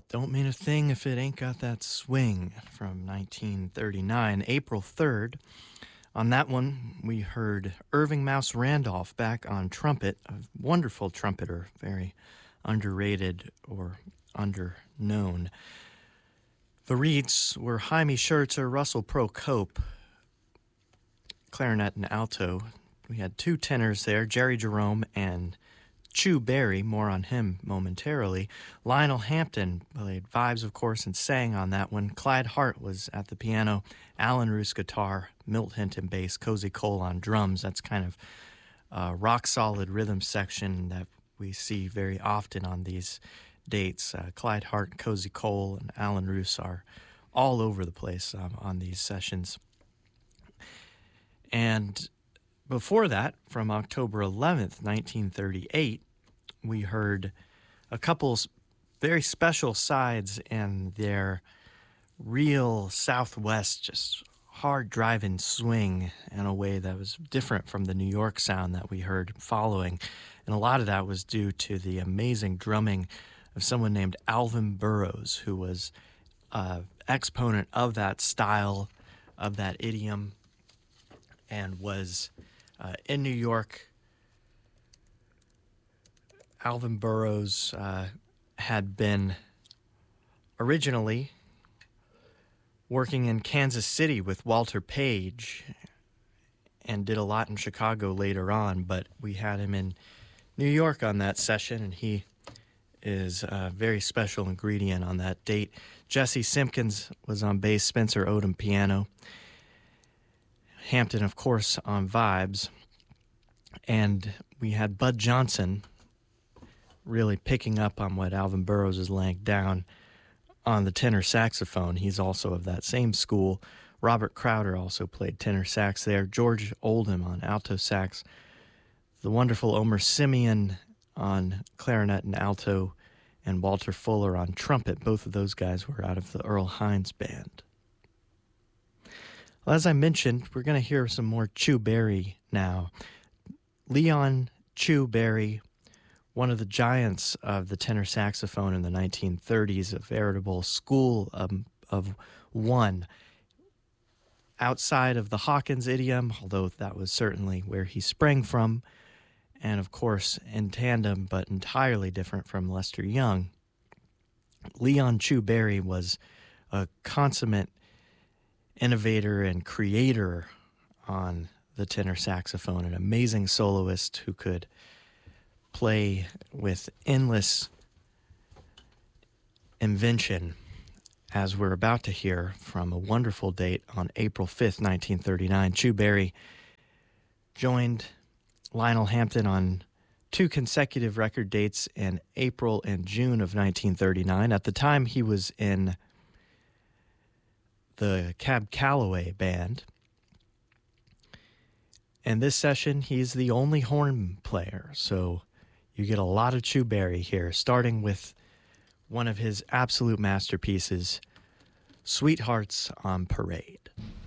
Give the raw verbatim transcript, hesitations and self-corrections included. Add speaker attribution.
Speaker 1: Don't mean a thing if it ain't got that swing from nineteen thirty-nine, April third. On that one, we heard Irving Mouse Randolph back on trumpet, a wonderful trumpeter, very underrated or underknown. The reeds were Jaime Schertzer, Russell Procope, clarinet and alto. We had two tenors there, Jerry Jerome and Chu Berry, more on him momentarily. Lionel Hampton played vibes, of course, and sang on that one. Clyde Hart was at the piano, Alan Roos guitar, Milt Hinton bass, Cozy Cole on drums. That's kind of a rock-solid rhythm section that we see very often on these dates. Uh, Clyde Hart, Cozy Cole, and Alan Roos are all over the place um, on these sessions. And before that, from October eleventh, nineteen thirty-eight, we heard a couple very special sides in their real Southwest, just hard driving swing in a way that was different from the New York sound that we heard following. And a lot of that was due to the amazing drumming of someone named Alvin Burroughs, who was an exponent of that style, of that idiom, and was uh, in New York. Alvin Burroughs uh, had been originally working in Kansas City with Walter Page and did a lot in Chicago later on, but we had him in New York on that session, and he is a very special ingredient on that date. Jesse Simpkins was on bass, Spencer Odom piano, Hampton, of course, on vibes, and we had Bud Johnson really picking up on what Alvin Burroughs is laying down on the tenor saxophone. He's also of that same school. Robert Crowder also played tenor sax there. George Oldham on alto sax. The wonderful Omer Simeon on clarinet and alto, and Walter Fuller on trumpet. Both of those guys were out of the Earl Hines Band. Well, as I mentioned, we're going to hear some more Chu Berry now. Leon Chu Berry, one of the giants of the tenor saxophone in the nineteen thirties, a veritable school of, of one. Outside of the Hawkins idiom, although that was certainly where he sprang from, and of course in tandem, but entirely different from Lester Young, Leon Chu Berry was a consummate innovator and creator on the tenor saxophone, an amazing soloist who could play with endless invention, as we're about to hear from a wonderful date on April fifth, nineteen thirty-nine. Chu Berry joined Lionel Hampton on two consecutive record dates in April and June of nineteen thirty-nine. At the time, he was in the Cab Calloway Band. And this session, he's the only horn player, so you get a lot of Chu Berry here, starting with one of his absolute masterpieces, Sweethearts on Parade.